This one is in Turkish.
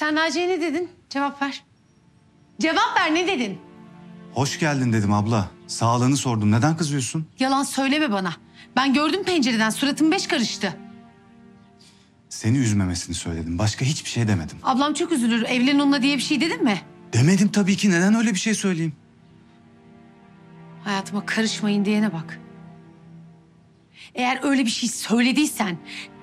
Sen Naciye ne dedin? Cevap ver. Cevap ver, ne dedin? Hoş geldin dedim abla. Sağlığını sordum. Neden kızıyorsun? Yalan söyleme bana. Ben gördüm pencereden, suratım beş karıştı. Seni üzmemesini söyledim. Başka hiçbir şey demedim. Ablam çok üzülür, evlen onunla diye bir şey dedin mi? Demedim tabii ki. Neden öyle bir şey söyleyeyim? Hayatıma karışmayın diyene bak. Eğer öyle bir şey söylediysen